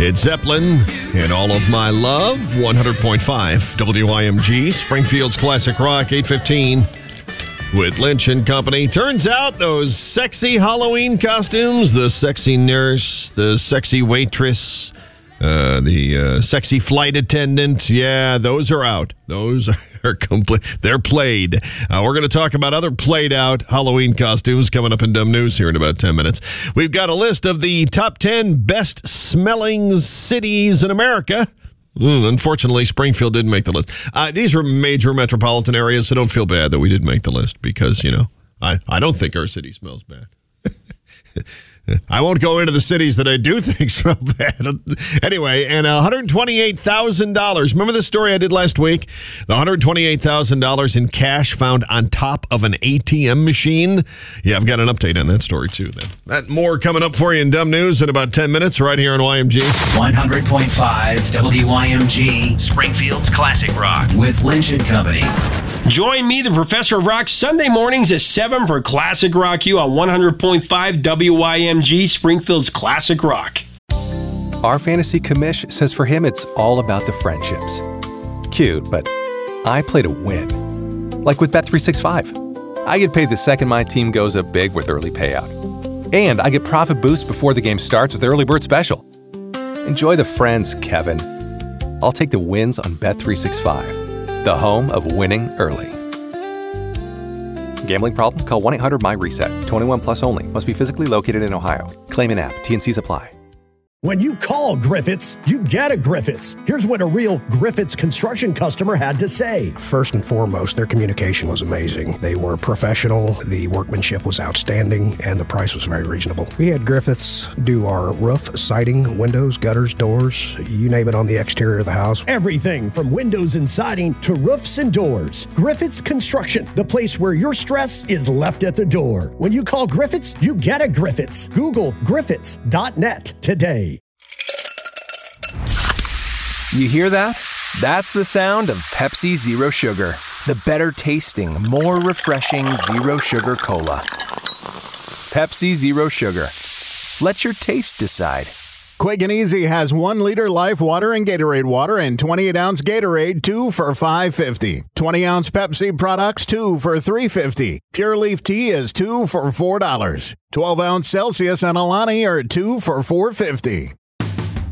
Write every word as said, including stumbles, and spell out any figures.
It's Zeppelin and All of My Love, one hundred point five W I M G, Springfield's Classic Rock, eight fifteen with Lynch and Company. Turns out those sexy Halloween costumes, the sexy nurse, the sexy waitress, uh, the uh, sexy flight attendant, yeah, those are out. Those are complete. They're played. Uh, we're going to talk about other played out Halloween costumes coming up in Dumb News here in about ten minutes. We've got a list of the top ten best smelling cities in America. Mm, unfortunately, Springfield didn't make the list. Uh, these are major metropolitan areas, so don't feel bad that we didn't make the list because, you know, I, I don't think our city smells bad. I won't go into the cities that I do think smell bad. Anyway, and one hundred twenty-eight thousand dollars. Remember the story I did last week? The one hundred twenty-eight thousand dollars in cash found on top of an A T M machine? Yeah, I've got an update on that story, too. Then that more coming up for you in Dumb News in about ten minutes right here on Y M G. one hundred point five W Y M G, Springfield's Classic Rock with Lynch and Company. Join me, the Professor of Rock, Sunday mornings at seven for Classic Rock U on one hundred point five W Y M G, Springfield's Classic Rock. Our fantasy commish says for him it's all about the friendships. Cute, but I play to win. Like with Bet three sixty-five. I get paid the second my team goes up big with early payout. And I get profit boost before the game starts with Early Bird Special. Enjoy the friends, Kevin. I'll take the wins on Bet three sixty-five. The home of winning early. Gambling problem? Call one eight hundred my reset. twenty-one plus only. Must be physically located in Ohio. Claim in app. T N Cs apply. When you call Griffiths, you get a Griffiths. Here's what a real Griffiths construction customer had to say. First and foremost, their communication was amazing. They were professional, the workmanship was outstanding, and the price was very reasonable. We had Griffiths do our roof, siding, windows, gutters, doors, you name it on the exterior of the house. Everything from windows and siding to roofs and doors. Griffiths Construction, the place where your stress is left at the door. When you call Griffiths, you get a Griffiths. Google griffiths dot net today. You hear that? That's the sound of Pepsi Zero Sugar. The better tasting, more refreshing Zero Sugar Cola. Pepsi Zero Sugar. Let your taste decide. Quick and Easy has one liter Life Water and Gatorade Water and twenty-eight ounce Gatorade, two for five fifty. twenty ounce Pepsi products, two for three fifty. Pure Leaf Tea is two for four dollars. twelve ounce Celsius and Alani are two for four fifty.